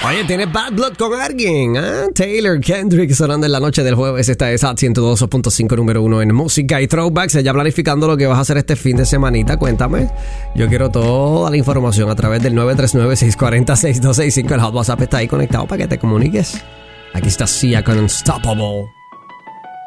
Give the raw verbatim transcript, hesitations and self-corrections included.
Oye, ¿tienes bad blood con alguien? ¿Ah? Taylor Kendrick sonando en la noche del jueves. Esta es Hot ciento dos punto cinco, número uno en música y throwbacks. Ya planificando lo que vas a hacer este fin de semanita. Cuéntame. Yo quiero toda la información a través del nueve tres nueve, seis cuatro cero, seis dos seis cinco. El Hot WhatsApp está ahí conectado para que te comuniques. Aquí está Sia con Unstoppable.